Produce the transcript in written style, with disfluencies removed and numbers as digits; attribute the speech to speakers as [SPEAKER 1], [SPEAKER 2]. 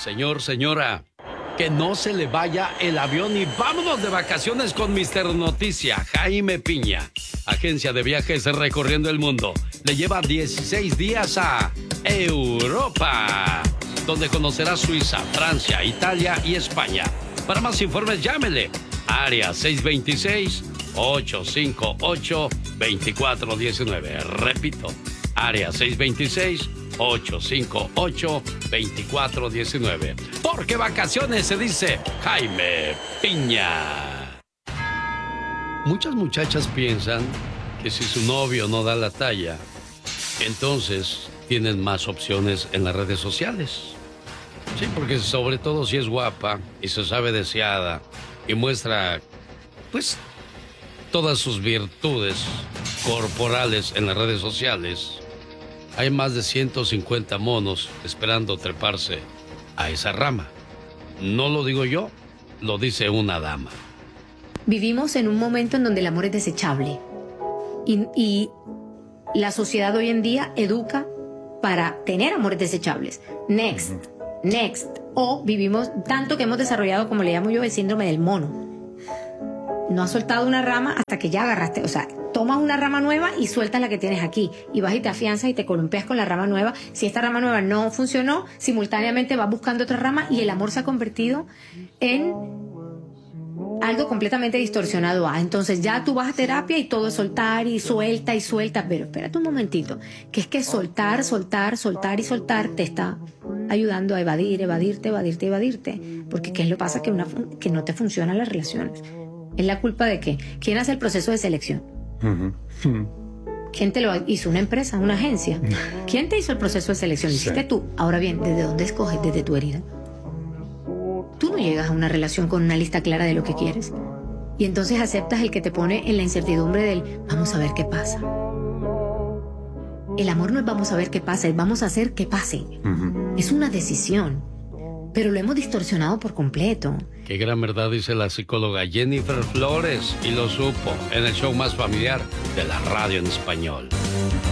[SPEAKER 1] Señor, señora, que no se le vaya el avión y vámonos de vacaciones con Mister Noticia, Jaime Piña. Agencia de viajes recorriendo el mundo. Le lleva 16 días a Europa, donde conocerá Suiza, Francia, Italia y España. Para más informes, llámele. Área 626-858-2419. Repito, área 626-858-2419. Porque vacaciones se dice Jaime Piña. Muchas muchachas piensan que si su novio no da la talla, entonces tienen más opciones en las redes sociales. Sí, porque sobre todo si es guapa y se sabe deseada y muestra, pues, todas sus virtudes corporales en las redes sociales, hay más de 150 monos esperando treparse a esa rama. No lo digo yo, lo dice una dama.
[SPEAKER 2] Vivimos en un momento en donde el amor es desechable y la sociedad hoy en día educa para tener amores desechables. Next. O vivimos tanto que hemos desarrollado, como le llamo yo, el síndrome del mono. No has soltado una rama hasta que ya agarraste, o sea, tomas una rama nueva y sueltas la que tienes aquí y vas y te afianzas y te columpias con la rama nueva. Si esta rama nueva no funcionó, simultáneamente vas buscando otra rama y el amor se ha convertido en algo completamente distorsionado. Entonces ya tú vas a terapia y todo es soltar y suelta, pero espérate un momentito, que es que soltar te está ayudando a evadirte, porque ¿qué es lo que pasa? Que no te funcionan las relaciones. ¿Es la culpa de qué? ¿Quién hace el proceso de selección? ¿Quién te lo hizo? ¿Una empresa? ¿Una agencia? ¿Quién te hizo el proceso de selección? ¿Lo hiciste tú? Ahora bien, ¿desde dónde escoges? ¿Desde tu herida? Tú no llegas a una relación con una lista clara de lo que quieres. Y entonces aceptas el que te pone en la incertidumbre del vamos a ver qué pasa. El amor no es vamos a ver qué pasa, es vamos a hacer que pase. Es una decisión. Pero lo hemos distorsionado por completo.
[SPEAKER 1] Qué gran verdad dice la psicóloga Jennifer Flores, y lo supo en el show más familiar de la radio en español.